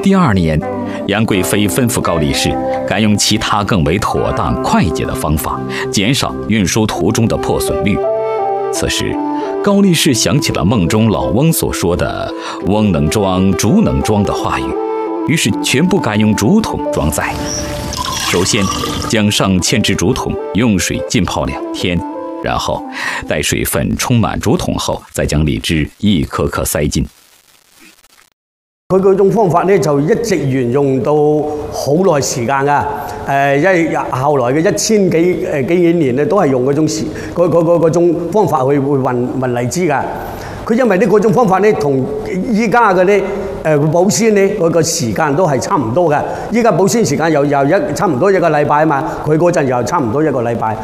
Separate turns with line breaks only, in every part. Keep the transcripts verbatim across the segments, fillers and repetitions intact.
第二年，杨贵妃吩咐高力士改用其他更为妥当快捷的方法，减少运输途中的破损率。此时，高力士想起了梦中老翁所说的“翁能装，竹能装”的话语，于是全部改用竹筒装载。首先，将上千只竹筒用水浸泡两天，然后待水分充满竹筒後，再將荔枝一顆顆塞進。
佢嗰種方法咧就一直沿用到好耐時間㗎。誒，因為後來嘅一千幾誒幾幾年咧，都係用嗰種時嗰嗰嗰嗰種方法去去運運荔枝㗎。佢因為呢嗰種方法咧，同依家嘅咧誒保鮮咧嗰個時間都係差唔多嘅。依家保鮮時間又又一差唔多一個禮拜啊嘛，佢嗰陣又差唔多一個禮拜。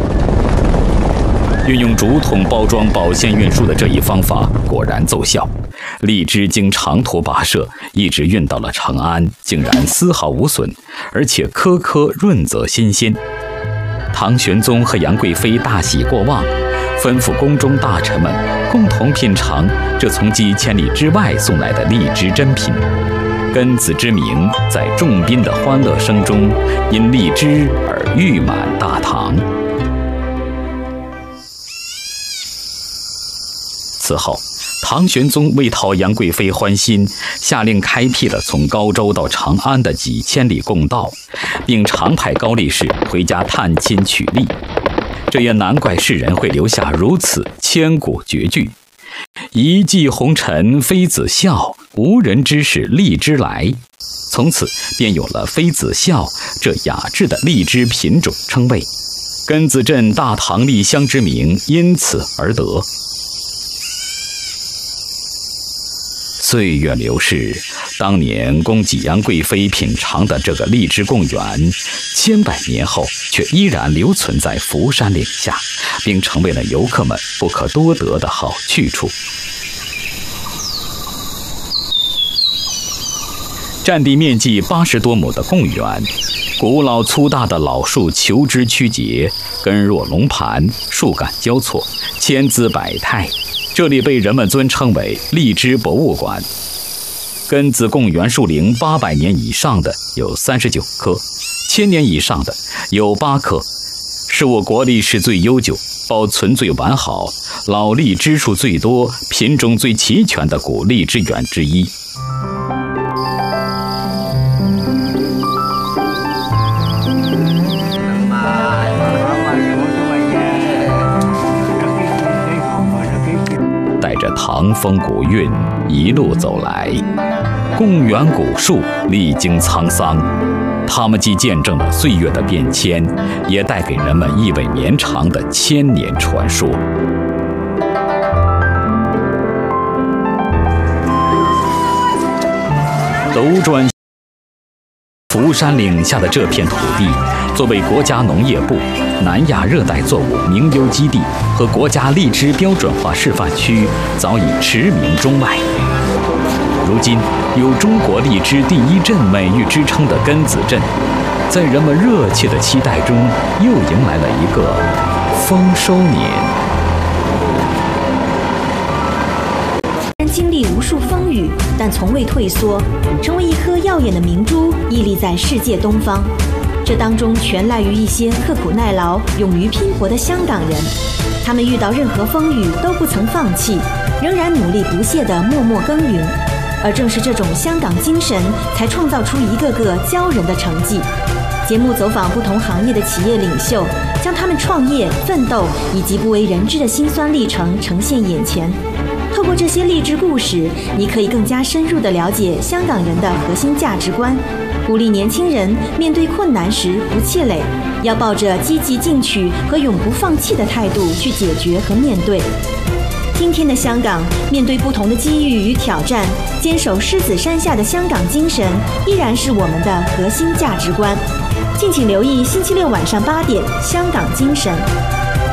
運用竹筒包裝保鮮運輸的這一方法果然奏效，荔枝經長途跋涉，一直運到了長安，竟然絲毫無損，而且顆顆潤澤新鮮。唐玄宗和楊貴妃大喜過望，吩咐宮中大臣們共同品嘗這從幾千里之外送來的荔枝珍品。庚子之名在眾賓的歡樂聲中，因荔枝而譽滿大唐。此後，唐玄宗為討楊貴妃歡心，下令開闢了從高州到長安的幾千里共道，並常派高力士回家探親取荔。這也難怪世人會留下如此千古絕句：一騎紅塵妃子笑，無人知是荔枝來。從此便有了妃子笑這雅致的荔枝品種稱謂，庚子鎮大唐荔香之名因此而得。岁月流逝，當年供給楊貴妃品嘗的這個荔枝貢園，千百年後卻依然留存在福山嶺下，並成為了遊客們不可多得的好去處。佔地面積八十多畝的貢園，古老粗大的老樹求枝曲節，根若龍盤，樹幹交錯，千姿百態。這裡被人們尊稱為荔枝博物館。庚子貢園樹齡八百年以上的有三十九棵，千年以上的有八棵，是我國歷史最悠久、保存最完好、老荔枝數最多、品種最齊全的古荔枝園之一。帶着唐風古韻一路走來，貢園古樹歷經滄桑，它們既見證了歲月的變遷，也帶給人們意味綿長的千年傳說。斗轉福山嶺下的這片土地，作為國家農業部南亞熱帶作物名優基地和國家荔枝標準化示範區，早已馳名中外。如今，有中國荔枝第一鎮美譽之稱的庚子鎮，在人們熱切的期待中，又迎來了一個豐收年。
經歷無數風雨，但從未退縮，成為一顆耀眼的明珠，屹立在世界東方。這當中全賴於一些刻苦耐勞、勇於拼搏的香港人，他們遇到任何風雨都不曾放棄，仍然努力不懈地默默耕耘。而正是這種香港精神，才創造出一個個驕人的成績。節目走訪不同行業的企業領袖，將他們創業、奮鬥以及不為人知的辛酸歷程呈現眼前。透過這些勵志故事，你可以更加深入地了解香港人的核心價值觀，鼓勵年輕人面對困難時不氣餒，要抱着積極進取和永不放棄的態度去解決和面對。今天的香港，面對不同的機遇與挑戰，堅守獅子山下的香港精神，依然是我們的核心價值觀。敬請留意星期六晚上八點《香港精神》。